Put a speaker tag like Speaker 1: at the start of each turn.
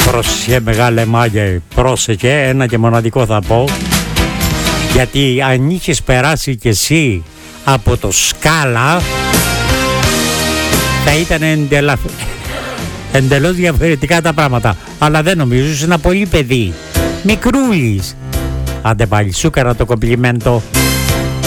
Speaker 1: Πρόσεχε μεγάλε μάγε, πρόσεχε, ένα και μοναδικό θα πω. Γιατί αν είχες περάσει κι εσύ από το σκάλα, θα ήταν εντελώς διαφορετικά τα πράγματα. Αλλά δεν νομίζω, είσαι ένα πολύ παιδί, μικρούλης. Άντε πάλι, σου έκανα το κομπλιμέντο.